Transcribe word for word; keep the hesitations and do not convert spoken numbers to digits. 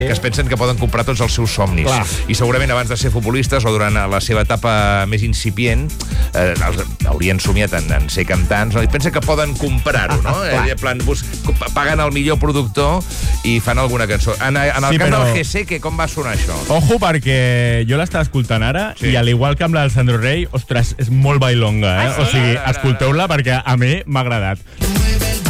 que es pensen que poden comprar tots els seus somnis. Clar. I segurament abans de ser futbolistes o durant la seva etapa més incipient eh, els, haurien somiat en, en ser cantants, no? I pensen que poden comprar-ho, no? Clar. En plan, bus, paguen el millor productor i fan alguna cançó. En, en el Sí, cas però- del G C, que com va sonar això? Ojo, perquè jo l'estava escoltant ara Sí. i al igual que amb la del Sandro Rey, ostres, és molt bailonga, eh? Ah, sí? O sigui, Ara, ara, ara. escolteu-la perquè a mi m'ha agradat.